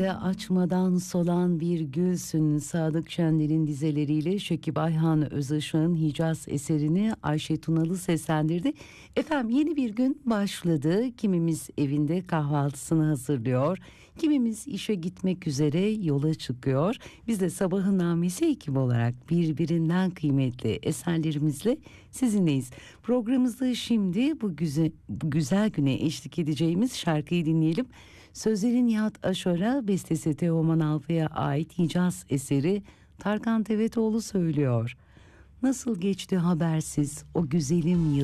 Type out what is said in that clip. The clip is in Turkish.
bile açmadan solan bir gülsün. Sadık Şenler'in dizeleriyle Şekip Ayhan Özışık'ın Hicaz eserini Ayşe Tunalı seslendirdi. Efendim, yeni bir gün başladı. Kimimiz evinde kahvaltısını hazırlıyor. Kimimiz işe gitmek üzere yola çıkıyor. Biz de Sabahın Namesi ekibi olarak birbirinden kıymetli eserlerimizle sizinleyiz. Programımızda şimdi bu güzel güne eşlik edeceğimiz şarkıyı dinleyelim. Sözleri Nihat Aşar'a, bestesi Teoman Alfa'ya ait Hicaz eseri Tarkan Tevetoğlu söylüyor. Nasıl geçti habersiz o güzelim yıl.